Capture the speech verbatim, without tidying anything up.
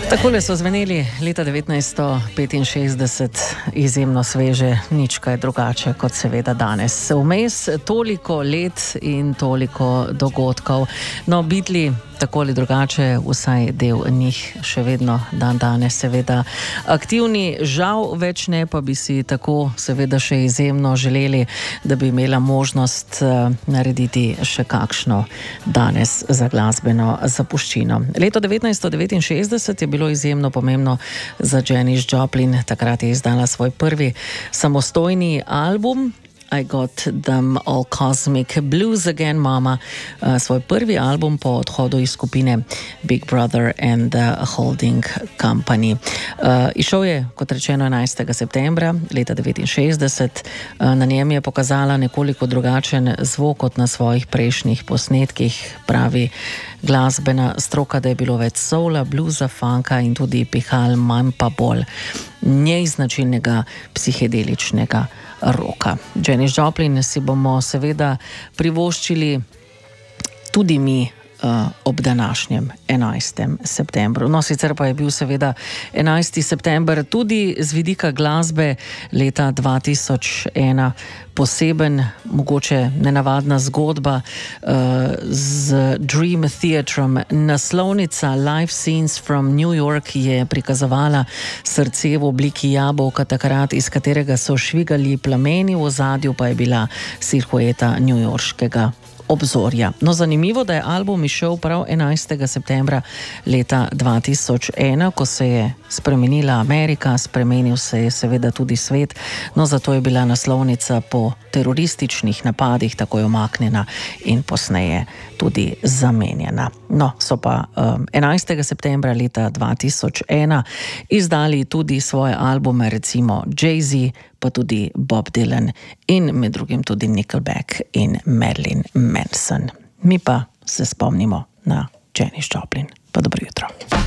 Takole so zveneli leta devetnajststo petinšestdeset, izjemno sveže, nič kaj drugače kot seveda danes. Vmes toliko let in toliko dogodkov. No, Beatli, tako ali drugače, vsaj del njih še vedno dan danes seveda aktivni. Žal več ne, pa bi si tako seveda še izjemno želeli, da bi imela možnost uh, narediti še kakšno danes za glasbeno zapuščino. Leto devetnajststo devetinšestdeset je bilo izjemno pomembno za Janis Joplin. Takrat je izdala svoj prvi samostojni album I Got Them All Cosmic Blues Again, Mama. Uh, svoj prvi album po odhodu iz skupine Big Brother and the Holding Company. Uh, išel je, kot rečeno, enajstega septembra leta devetinšestdeset. Uh, na njem je pokazala nekoliko drugačen zvok kot na svojih prejšnjih posnetkih. Pravi glasbena stroka, da je bilo več soula, bluza, funka in tudi pihal, manj pa bolj njej značilnega psihedeličnega roka. Janis Joplin si bomo seveda privoščili tudi mi uh, ob današnjem enajstem septembru. No, sicer pa je bil seveda enajsti september tudi z vidika glasbe leta dva tisoč ena poseben, mogoče nenavadna zgodba uh, z Dream Theatrom. Naslovnica Live Scenes from New York je prikazovala srce v obliki jabolka, takrat iz katerega so švigali plameni, v ozadju pa je bila silhueta newyorškega obzorja. No, zanimivo, da je album izšel prav enajstega septembra leta dva tisoč ena, ko se je spremenila Amerika, spremenil se je seveda tudi svet, no zato je bila naslovnica po terorističnih napadih takoj umaknjena in posneje tudi zamenjena. No, so pa um, enajstega septembra leta dva tisoč ena izdali tudi svoje albume, recimo Jay-Z, pa tudi Bob Dylan in med drugim tudi Nickelback in Marilyn Manson. Mi pa se spomnimo na Janis Joplin. Pa dobro jutro.